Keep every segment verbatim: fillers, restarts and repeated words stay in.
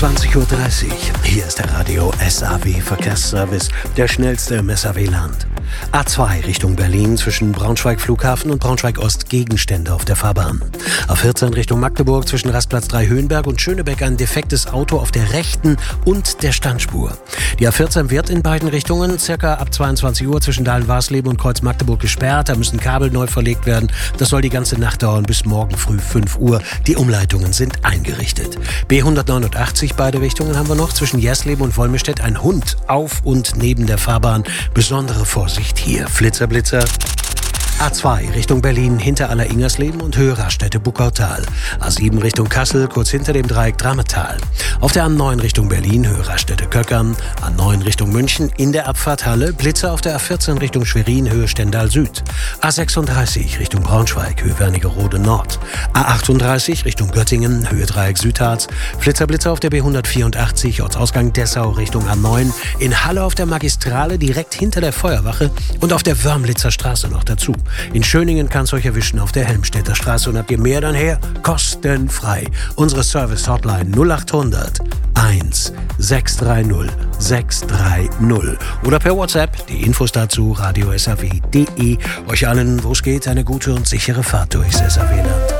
zwanzig Uhr dreißig. Hier ist der Radio S A W Verkehrsservice, der schnellste im S A W-Land. A zwei Richtung Berlin zwischen Braunschweig Flughafen und Braunschweig Ost Gegenstände auf der Fahrbahn. A vierzehn Richtung Magdeburg zwischen Rastplatz drei Höhenberg und Schönebeck ein defektes Auto auf der rechten und der Standspur. Die A vierzehn wird in beiden Richtungen circa ab zweiundzwanzig Uhr zwischen Dahlen-Warsleben und Kreuz Magdeburg gesperrt. Da müssen Kabel neu verlegt werden. Das soll die ganze Nacht dauern bis morgen früh fünf Uhr. Die Umleitungen sind eingerichtet. B hundertneunundachtzig beide Richtungen haben wir noch zwischen Jersleben und Wolmestedt ein Hund auf und neben der Fahrbahn. Besondere Vorsicht hier. Flitzer, Blitzer. A zwei Richtung Berlin hinter Aller-Ingersleben und Höhe Raststätte Buckautal. A sieben Richtung Kassel kurz hinter dem Dreieck Drametal. Auf der A neun Richtung Berlin Höhe Raststätte Köckern. A neun Richtung München in der Abfahrt Halle. Blitzer auf der A vierzehn Richtung Schwerin Höhe Stendal Süd. A sechsunddreißig Richtung Braunschweig Höhe Wernigerode Nord. A achtunddreißig Richtung Göttingen Höhe Dreieck Südharz. Flitzer-Blitzer auf der B hundertvierundachtzig Ortsausgang Dessau Richtung A neun. In Halle auf der Magistrale direkt hinter der Feuerwache und auf der Wörmlitzer Straße noch dazu. In Schöningen kann es euch erwischen auf der Helmstedter Straße und habt ihr mehr dann her? Kostenfrei. Unsere Service-Hotline null achthundert eins sechs drei null sechs drei null oder per WhatsApp. Die Infos dazu radio S A W punkt de. Euch allen, wo es geht, eine gute und sichere Fahrt durchs S A W-Land.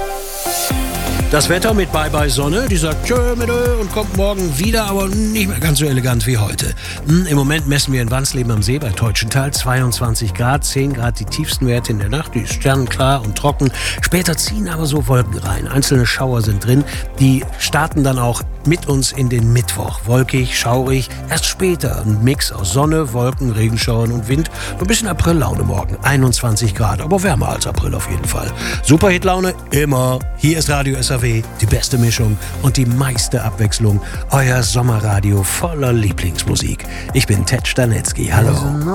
Das Wetter mit Bye-Bye Sonne, die sagt tschö mit ö und kommt morgen wieder, aber nicht mehr ganz so elegant wie heute. Hm, Im Moment messen wir in Wansleben am See bei Teutschenthal zweiundzwanzig Grad, zehn Grad die tiefsten Werte in der Nacht, die ist sternenklar und trocken. Später ziehen aber so Wolken rein, einzelne Schauer sind drin, die starten dann auch mit uns in den Mittwoch. Wolkig, schaurig, erst später ein Mix aus Sonne, Wolken, Regenschauern und Wind. Ein bisschen April-Laune morgen, einundzwanzig Grad, aber wärmer als April auf jeden Fall. Superhit-Laune immer. Hier ist Radio S A W, die beste Mischung und die meiste Abwechslung. Euer Sommerradio voller Lieblingsmusik. Ich bin Ted Stanetzky. Hallo.